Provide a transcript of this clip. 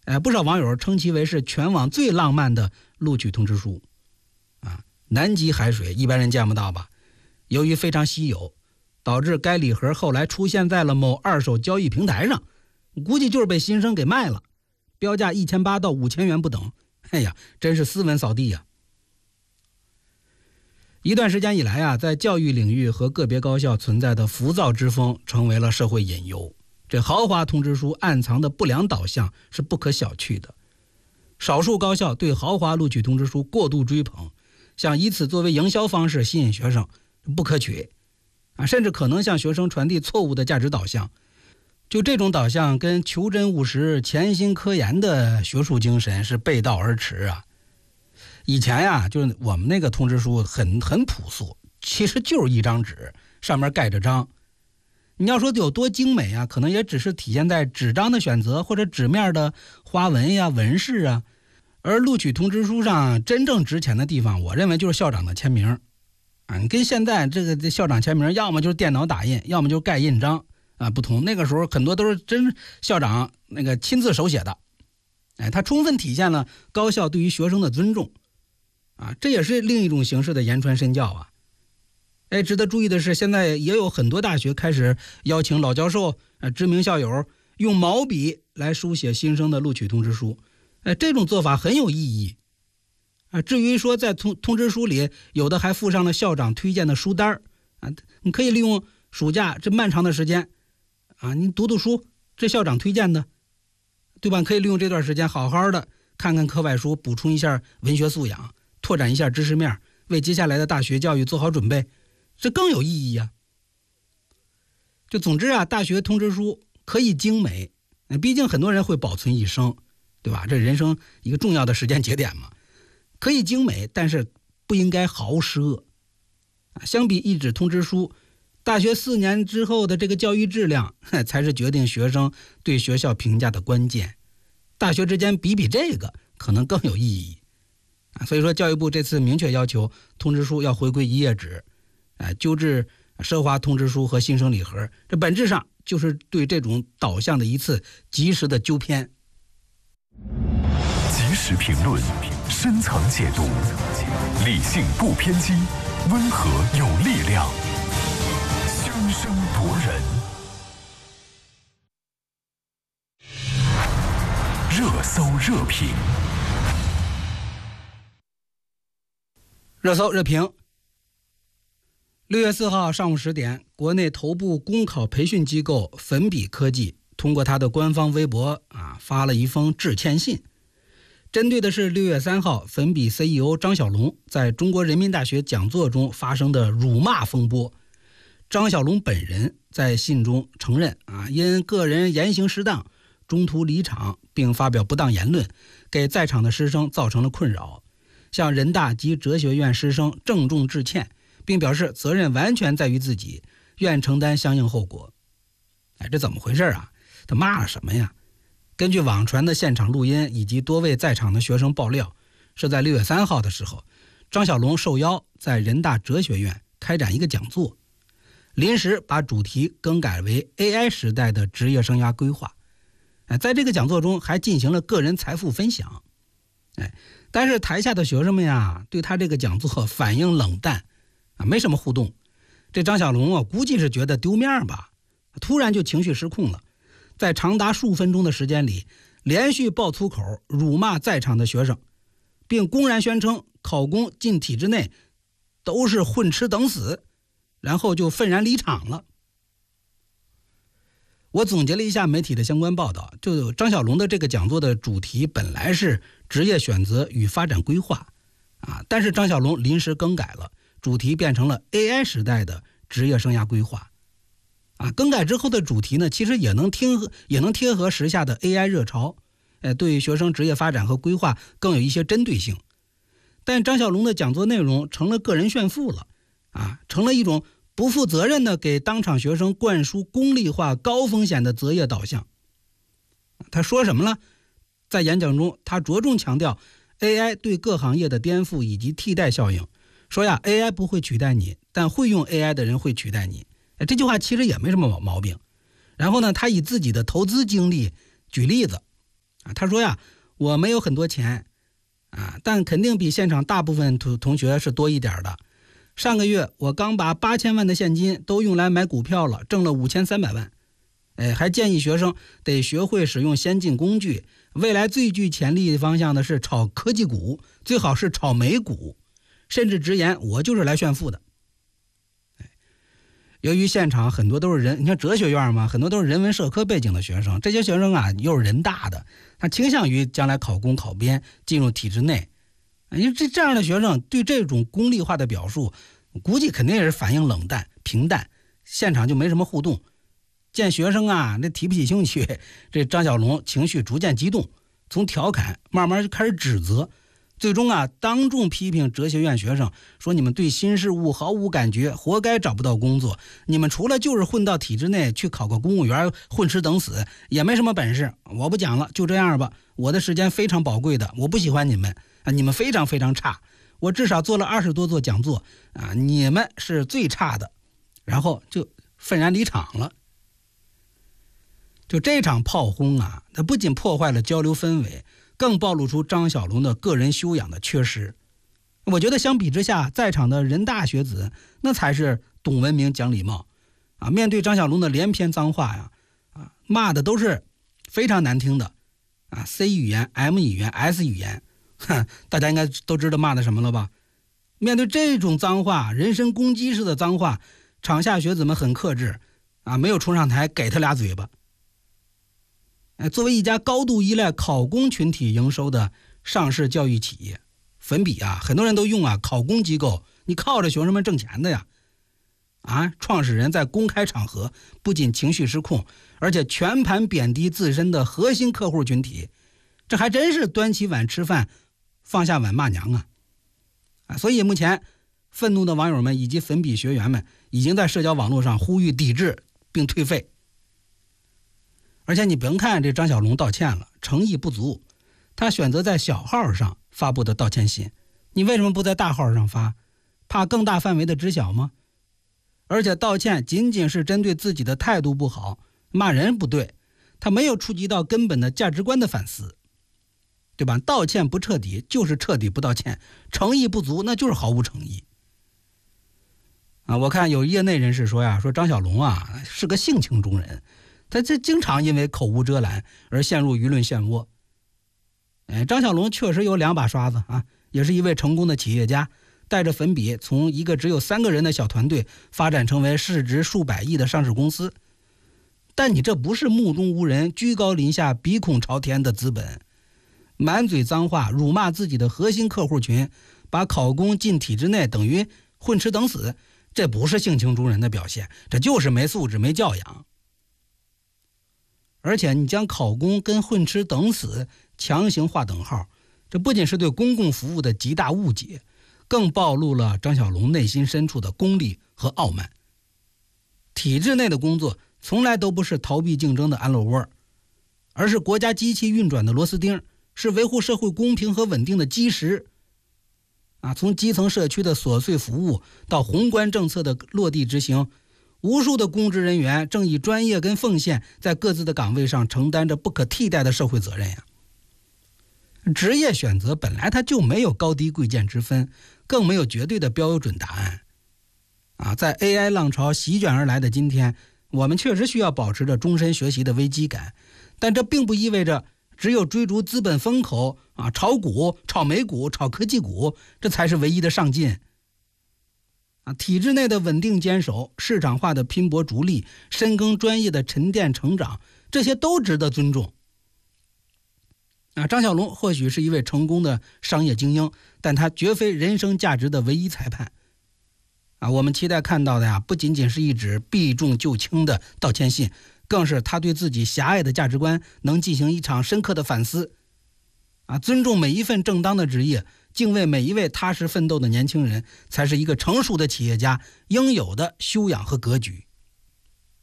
不少网友称其为是全网最浪漫的录取通知书啊。南极海水一般人见不到吧？由于非常稀有，导致该礼盒后来出现在了某二手交易平台上，估计就是被新生给卖了，标价1800到5000元不等。哎呀，真是斯文扫地呀！一段时间以来啊，在教育领域和个别高校存在的浮躁之风成为了社会隐忧。这豪华通知书暗藏的不良导向是不可小觑的。少数高校对豪华录取通知书过度追捧，想以此作为营销方式吸引学生，不可取啊，甚至可能向学生传递错误的价值导向。就这种导向跟求真务实、潜心科研的学术精神是背道而驰啊。以前呀，就是我们那个通知书很朴素，其实就是一张纸，上面盖着章。你要说有多精美啊，可能也只是体现在纸张的选择或者纸面的花纹呀、纹饰啊。而录取通知书上真正值钱的地方，我认为就是校长的签名啊。你跟现在这个校长签名，要么就是电脑打印，要么就是盖印章啊，不同。那个时候很多都是真校长那个亲自手写的，它充分体现了高校对于学生的尊重啊，这也是另一种形式的言传身教啊。值得注意的是，现在也有很多大学开始邀请老教授、知名校友用毛笔来书写新生的录取通知书，这种做法很有意义啊。至于说在通知书里有的还附上了校长推荐的书单啊，你可以利用暑假这漫长的时间啊，你读读书，这校长推荐的，对吧？可以利用这段时间好好的看看课外书，补充一下文学素养，拓展一下知识面，为接下来的大学教育做好准备，这更有意义啊。就总之啊，大学通知书可以精美，毕竟很多人会保存一生，对吧？这人生一个重要的时间节点嘛，可以精美，但是不应该豪奢。相比一纸通知书，大学4年之后的这个教育质量才是决定学生对学校评价的关键。大学之间比这个可能更有意义。所以说教育部这次明确要求通知书要回归1页纸，纠治奢华通知书和新生礼盒，这本质上就是对这种导向的一次及时的纠偏。 及时评论，深层解读，理性不偏激，温和有力量，声声夺人。热搜热评， 热搜热评。6月4号上午10点，国内头部公考培训机构粉笔科技通过它的官方微博发了一封致歉信，针对的是6月3号粉笔 CEO 张小龙在中国人民大学讲座中发生的辱骂风波。张小龙本人在信中承认因个人言行失当，中途离场并发表不当言论，给在场的师生造成了困扰，向人大及哲学院师生郑重致歉，并表示责任完全在于自己，愿承担相应后果。这怎么回事啊？他骂了什么呀？根据网传的现场录音以及多位在场的学生爆料，是在6月3号的时候，张小龙受邀在人大哲学院开展一个讲座，临时把主题更改为 AI 时代的职业生涯规划。在这个讲座中还进行了个人财富分享。但是台下的学生们对他这个讲座反应冷淡没什么互动。这张小龙估计是觉得丢面吧，突然就情绪失控了，在长达数分钟的时间里连续爆粗口，辱骂在场的学生，并公然宣称考公进体制内都是混吃等死，然后就愤然离场了。我总结了一下媒体的相关报道，就张小龙的这个讲座的主题本来是职业选择与发展规划但是张小龙临时更改了，主题变成了 AI 时代的职业生涯规划更改之后的主题呢，其实也能贴合时下的 AI 热潮，对学生职业发展和规划更有一些针对性。但张小龙的讲座内容成了个人炫富了成了一种不负责任的给当场学生灌输功利化高风险的择业导向。他说什么了？在演讲中他着重强调 AI 对各行业的颠覆以及替代效应，说AI 不会取代你，但会用 AI 的人会取代你。这句话其实也没什么毛病。然后呢，他以自己的投资经历举例子他说呀，我没有很多钱但肯定比现场大部分同学是多一点的。上个月我刚把8000万的现金都用来买股票了，挣了5300万。还建议学生得学会使用先进工具，未来最具潜力方向的是炒科技股，最好是炒美股，甚至直言我就是来炫富的。由于现场很多都是你看哲学院嘛，很多都是人文社科背景的学生，这些学生又是人大的，他倾向于将来考公考编进入体制内。因为这样的学生对这种功利化的表述，估计肯定也是反应冷淡平淡，现场就没什么互动。见学生那提不起兴趣，这张小龙情绪逐渐激动，从调侃慢慢就开始指责，最终当众批评哲学院学生，说你们对新事物毫无感觉，活该找不到工作，你们除了就是混到体制内去考个公务员混吃等死，也没什么本事。我不讲了，就这样吧，我的时间非常宝贵的，我不喜欢你们你们非常非常差，我至少做了20多座讲座你们是最差的。然后就愤然离场了。就这场炮轰它不仅破坏了交流氛围，更暴露出张小龙的个人修养的缺失。我觉得相比之下，在场的人大学子那才是懂文明讲礼貌面对张小龙的连篇脏话骂的都是非常难听的C 语言 M 语言 S 语言，大家应该都知道骂的什么了吧？面对这种脏话，人身攻击式的脏话，场下学子们很克制没有冲上台给他俩嘴巴。作为一家高度依赖考公群体营收的上市教育企业，粉笔很多人都用考公机构，你靠着学生们挣钱的呀。创始人在公开场合不仅情绪失控，而且全盘贬低自身的核心客户群体，这还真是端起碗吃饭，放下碗骂娘所以目前愤怒的网友们以及粉笔学员们已经在社交网络上呼吁抵制并退费。而且你甭看这张小龙道歉了，诚意不足，他选择在小号上发布的道歉信，你为什么不在大号上发？怕更大范围的知晓吗？而且道歉仅仅是针对自己的态度不好，骂人不对，他没有触及到根本的价值观的反思，对吧？道歉不彻底就是彻底不道歉，诚意不足那就是毫无诚意我看有业内人士说说张小龙是个性情中人，他这经常因为口无遮拦而陷入舆论漩涡。张小龙确实有2把刷子也是一位成功的企业家，带着粉笔从一个只有3个人的小团队发展成为市值数百亿的上市公司。但你这不是目中无人、居高临下、鼻孔朝天的资本，满嘴脏话辱骂自己的核心客户群，把考公进体制内等于混吃等死，这不是性情中人的表现，这就是没素质、没教养。而且你将考公跟混吃等死强行划等号，这不仅是对公共服务的极大误解，更暴露了张小龙内心深处的功利和傲慢。体制内的工作从来都不是逃避竞争的安乐窝，而是国家机器运转的螺丝钉，是维护社会公平和稳定的基石从基层社区的琐碎服务到宏观政策的落地执行，无数的公职人员正以专业跟奉献在各自的岗位上承担着不可替代的社会责任呀。职业选择本来它就没有高低贵贱之分，更没有绝对的标准答案在 AI 浪潮席卷而来的今天，我们确实需要保持着终身学习的危机感，但这并不意味着只有追逐资本风口炒股、炒美股、炒科技股，这才是唯一的上进体制内的稳定坚守、市场化的拼搏逐利、深耕专业的沉淀成长，这些都值得尊重张小龙或许是一位成功的商业精英，但他绝非人生价值的唯一裁判我们期待看到的不仅仅是一纸避重就轻的道歉信，更是他对自己狭隘的价值观能进行一场深刻的反思尊重每一份正当的职业，敬畏每一位踏实奋斗的年轻人，才是一个成熟的企业家应有的修养和格局。